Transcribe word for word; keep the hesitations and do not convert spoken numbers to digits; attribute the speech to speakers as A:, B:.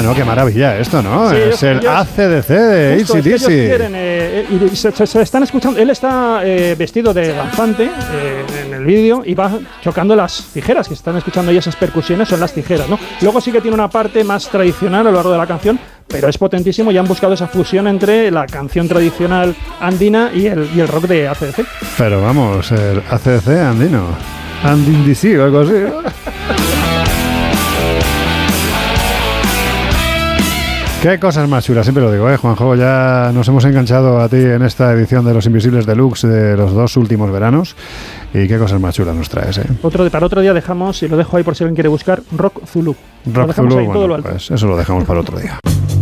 A: Bueno, qué maravilla esto, ¿no?
B: Sí,
A: es el
B: ellos,
A: A C D C de
B: justo, es que ellos
A: A C D C.
B: quieren, eh, y se, se, se están escuchando. Él está eh, vestido de danzante eh, en el vídeo y va chocando las tijeras, que se están escuchando ahí esas percusiones, son las tijeras, ¿no? Luego sí que tiene una parte más tradicional a lo largo de la canción, pero es potentísimo y han buscado esa fusión entre la canción tradicional andina y el, y el rock de A C D C.
A: Pero vamos, el A C D C andino. Andindisi o algo así, ¿no? Qué cosas más chulas, siempre lo digo, ¿eh, Juanjo? Ya nos hemos enganchado a ti en esta edición de Los Invisibles Deluxe de los dos últimos veranos. Y qué cosas más chulas nos traes, ¿eh?
B: Otro, para otro día dejamos, y lo dejo ahí por si alguien quiere buscar, Rock Zulu.
A: Rock
B: lo dejamos
A: Zulu,
B: ahí, todo
A: bueno,
B: lo alto.
A: pues eso lo dejamos para otro día.